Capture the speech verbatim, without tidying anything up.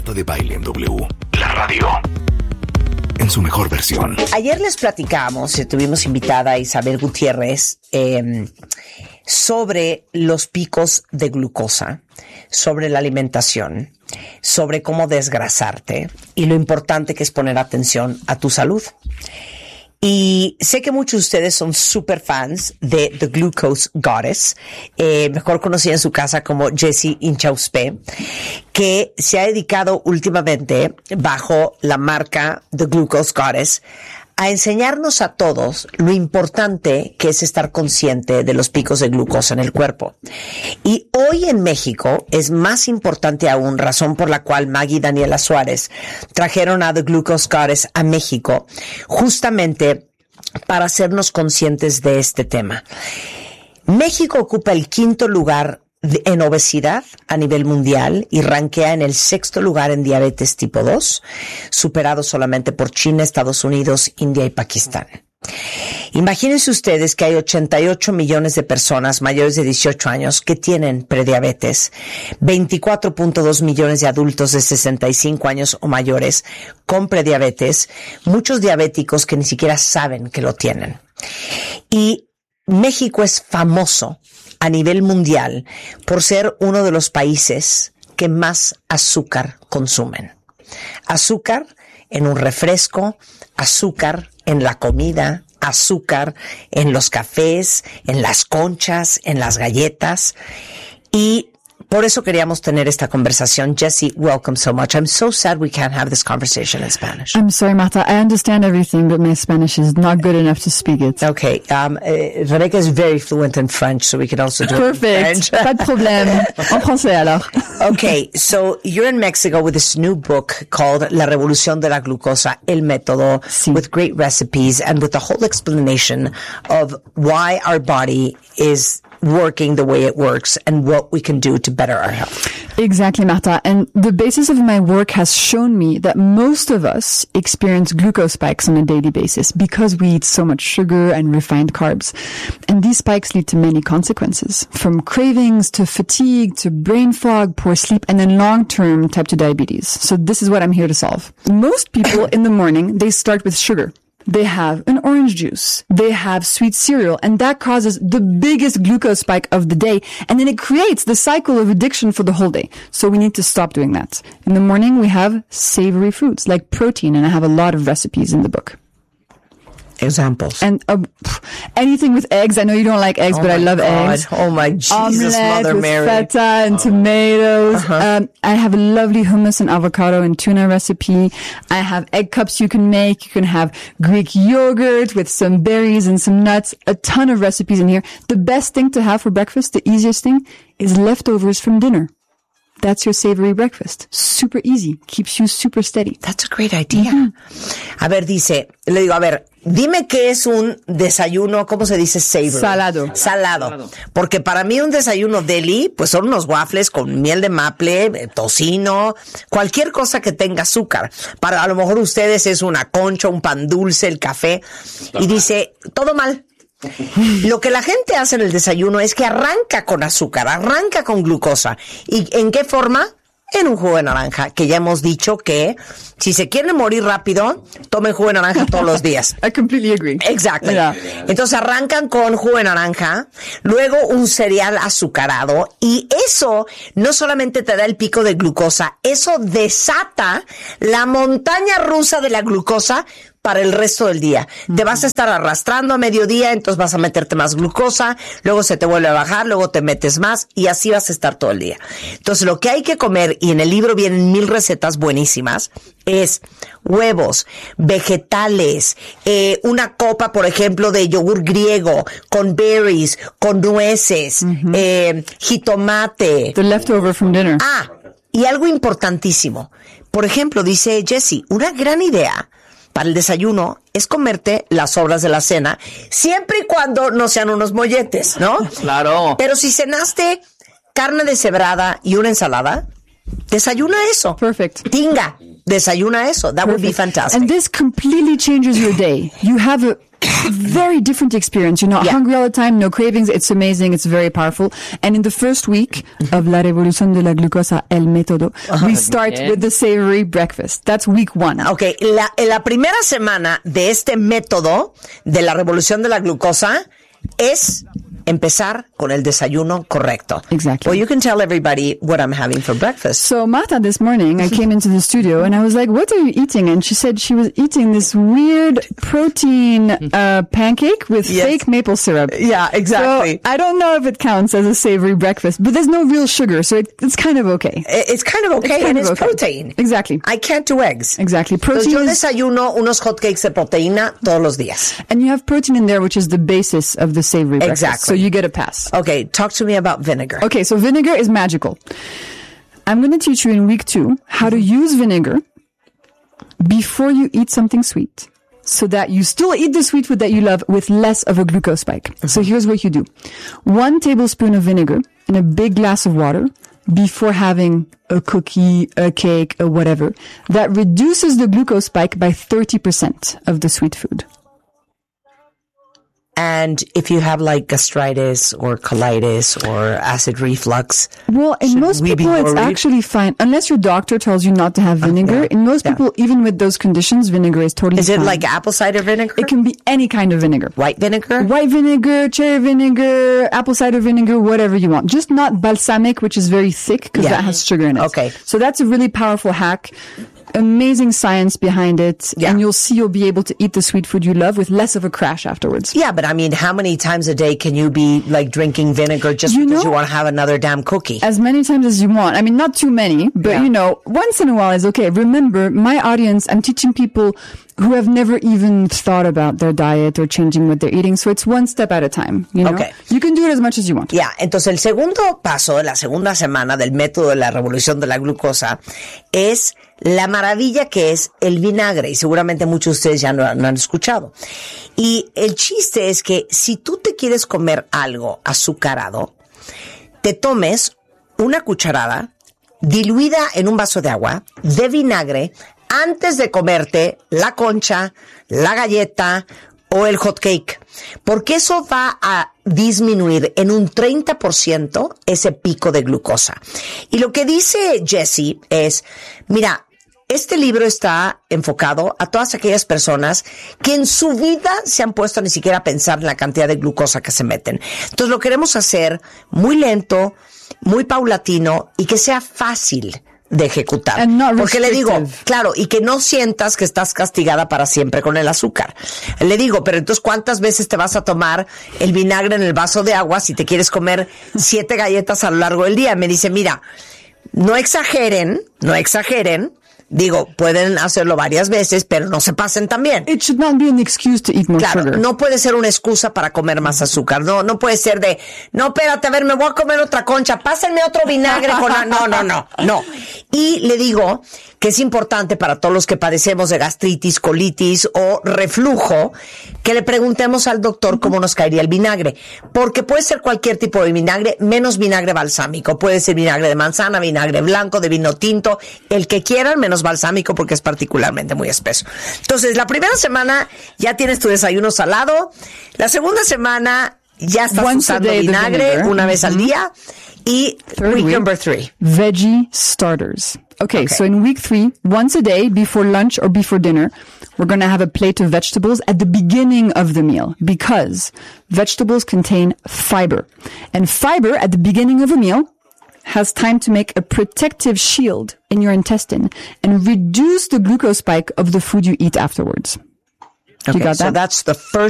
Marta de Baile en W. La radio en su mejor versión. Ayer les platicamos, y tuvimos invitada a Isabel Gutiérrez, eh, sobre los picos de glucosa, sobre la alimentación, sobre cómo desgrasarte y lo importante que es poner atención a tu salud. Y sé que muchos de ustedes son super fans de The Glucose Goddess, eh, mejor conocida en su casa como Jessie Inchauspé, que se ha dedicado últimamente, bajo la marca The Glucose Goddess, a enseñarnos a todos lo importante que es estar consciente de los picos de glucosa en el cuerpo. Y hoy en México es más importante aún, razón por la cual Maggie y Daniela Suárez trajeron a The Glucose Goddess a México, justamente para hacernos conscientes de este tema. México ocupa el quinto lugar en obesidad a nivel mundial y rankea en el sexto lugar en diabetes tipo dos, superado solamente por China, Estados Unidos, India y Pakistán. Imagínense ustedes que hay ochenta y ocho millones de personas mayores de dieciocho años que tienen prediabetes, veinticuatro punto dos millones de adultos de sesenta y cinco años o mayores con prediabetes, muchos diabéticos que ni siquiera saben que lo tienen. Y México es famoso a nivel mundial por ser uno de los países que más azúcar consumen. Azúcar en un refresco, azúcar en la comida, azúcar en los cafés, en las conchas, en las galletas. Y por eso queríamos tener esta conversación. Jessie, welcome so much. I'm so sad we can't have this conversation in Spanish. I'm sorry, Marta. I understand everything, but my Spanish is not good enough to speak it. Okay. Um, uh, Rebecca is very fluent in French, so we can also do Perfect. it in French. Pas de problème. En français, alors. Okay. So you're in Mexico with this new book called La Revolución de la Glucosa, El Método, Sí. with great recipes and with a whole explanation of why our body is working the way it works and what we can do to better our health. Exactly, Marta. And the basis of my work has shown me that most of us experience glucose spikes on a daily basis because we eat so much sugar and refined carbs. And these spikes lead to many consequences, from cravings to fatigue to brain fog, poor sleep, and then long-term type two diabetes. So this is what I'm here to solve. Most people in the morning, they start with sugar. They have an orange juice. They have sweet cereal, and that causes the biggest glucose spike of the day, and then it creates the cycle of addiction for the whole day. So we need to stop doing that. In the morning, we have savory foods like protein, and I have a lot of recipes in the book. Examples. And uh, anything with eggs. I know you don't like eggs, oh but I love God. eggs. Oh my Jesus, Omelette Mother with Mary. feta and tomatoes. Uh-huh. Um, I have a lovely hummus and avocado and tuna recipe. I have egg cups you can make. You can have Greek yogurt with some berries and some nuts. A ton of recipes in here. The best thing to have for breakfast, the easiest thing, is leftovers from dinner. That's your savory breakfast. Super easy. Keeps you super steady. That's a great idea. Mm-hmm. A ver, dice, le digo, a ver, dime qué es un desayuno, ¿cómo se dice? Savory. Salado. Salado. Salado. Porque para mí un desayuno deli, pues son unos waffles con miel de maple, tocino, cualquier cosa que tenga azúcar. Para a lo mejor ustedes es una concha, un pan dulce, el café. Y dice, todo mal. Lo que la gente hace en el desayuno es que arranca con azúcar, arranca con glucosa. ¿Y en qué forma? En un jugo de naranja, que ya hemos dicho que si se quieren morir rápido, tomen jugo de naranja todos los días. I completely agree. Exacto. Yeah. Entonces arrancan con jugo de naranja, luego un cereal azucarado, y eso no solamente te da el pico de glucosa, eso desata la montaña rusa de la glucosa para el resto del día. Mm-hmm. Te vas a estar arrastrando a mediodía, entonces vas a meterte más glucosa, luego se te vuelve a bajar, luego te metes más, y así vas a estar todo el día. Entonces lo que hay que comer, y en el libro vienen mil recetas buenísimas, es huevos, vegetales, eh, una copa, por ejemplo, de yogur griego, con berries, con nueces, mm-hmm. eh, jitomate. The leftover from dinner. Ah, y algo importantísimo. Por ejemplo, dice Jessie, una gran idea para el desayuno es comerte las sobras de la cena, siempre y cuando no sean unos molletes, ¿no? Claro. Pero si cenaste carne deshebrada y una ensalada, desayuna eso. Perfect. Tinga, desayuna eso. That Perfect. Would be fantastic. And this completely changes your day. You have a very different experience. You're not Yeah. hungry all the time, no cravings. It's amazing. It's very powerful. And in the first week of La Revolución de la Glucosa, El Método, we start bien. with the savory breakfast. That's week one. Ok, la, en la primera semana de este método de la revolución de la glucosa es empezar con el desayuno correcto. Exactly. Well, you can tell everybody what I'm having for breakfast. So Marta, this morning, I came into the studio and I was like, what are you eating? And she said she was eating this weird protein uh, pancake with Yes. fake maple syrup. Yeah, exactly. So I don't know if it counts as a savory breakfast, but there's no real sugar, so it, it's kind of okay. I- It's kind of okay, kind and of it's okay. protein. Exactly. I can't do eggs. Exactly. Entonces, Protein yo is, desayuno unos hotcakes de proteína todos los días. and you have protein in there, which is the basis of the savory breakfast. Exactly. So you get a pass. Okay, talk to me about vinegar. Okay, so vinegar is magical. I'm going to teach you in week two how to use vinegar before you eat something sweet so that you still eat the sweet food that you love with less of a glucose spike. Mm-hmm. So here's what you do. One tablespoon of vinegar in a big glass of water before having a cookie, a cake, or whatever. That reduces the glucose spike by thirty percent of the sweet food. And if you have like gastritis or colitis or acid reflux, Well, in should most we be people, it's worried? actually fine. Unless your doctor tells you not to have vinegar. yeah, In most yeah. people, even with those conditions, vinegar is totally is it fine. like apple cider vinegar? It can be any kind of vinegar. White vinegar? White vinegar, cherry vinegar, apple cider vinegar, whatever you want. Just not balsamic, which is very thick because Yeah. that has sugar in it. Okay. So that's a really powerful hack. Amazing science behind it. Yeah. And you'll see you'll be able to eat the sweet food you love with less of a crash afterwards. Yeah, but I mean, how many times a day can you be like drinking vinegar just You because know- you want to have another damn cookie? As many times as you want. I mean, not too many, but Yeah. you know, once in a while is okay. Remember, my audience, I'm teaching people who have never even thought about their diet or changing what they're eating. So it's one step at a time, you know? Okay. You can do it as much as you want. Ya, entonces el segundo paso de la segunda semana del método de la revolución de la glucosa es la maravilla que es el vinagre, y seguramente muchos de ustedes ya no, no han escuchado. Y el chiste es que si tú te quieres comer algo azucarado, te tomes una cucharada diluida en un vaso de agua de vinagre antes de comerte la concha, la galleta o el hot cake, porque eso va a disminuir en un treinta por ciento ese pico de glucosa. Y lo que dice Jessie es, mira, este libro está enfocado a todas aquellas personas que en su vida se han puesto ni siquiera a pensar en la cantidad de glucosa que se meten. Entonces lo queremos hacer muy lento, muy paulatino y que sea fácil de ejecutar. And not Porque le digo, restrictive. claro, y que no sientas que estás castigada para siempre con el azúcar. Le digo, pero entonces, ¿cuántas veces te vas a tomar el vinagre en el vaso de agua si te quieres comer siete galletas a lo largo del día? Me dice, mira, no exageren, no exageren. Digo, pueden hacerlo varias veces, pero no se pasen también. It should not be an excuse to eat more Claro, sugar. no puede ser una excusa para comer más azúcar. No, no puede ser de, no, espérate, a ver, me voy a comer otra concha, pásenme otro vinagre con la... No, no, no, no. Y le digo que es importante para todos los que padecemos de gastritis, colitis o reflujo, que le preguntemos al doctor cómo nos caería el vinagre. Porque puede ser cualquier tipo de vinagre, menos vinagre balsámico. Puede ser vinagre de manzana, vinagre blanco, de vino tinto, el que quieran, menos balsámico porque es particularmente muy espeso. Entonces, la primera semana ya tienes tu desayuno salado. La segunda semana ya estás Once a usando day the vinagre vinegar. una vez al día. Y Third week week, number three. Veggie starters. Okay, Okay. so in week three, once a day, before lunch or before dinner, we're going to have a plate of vegetables at the beginning of the meal because vegetables contain fiber. And fiber at the beginning of a meal has time to make a protective shield in your intestine and reduce the glucose spike of the food you eat afterwards. Okay, You got so that? that's the first